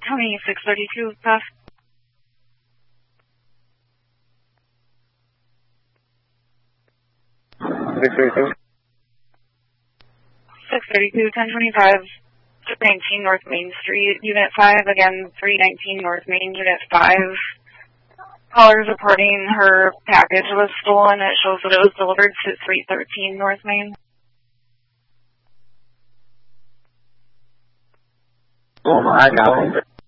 County 632 Puff. 632. 632, 1025, 319 North Main Street, Unit 5, again, 319 North Main, Unit 5. Caller's reporting her package was stolen. It shows that it was delivered to 313 North Main. Oh my God.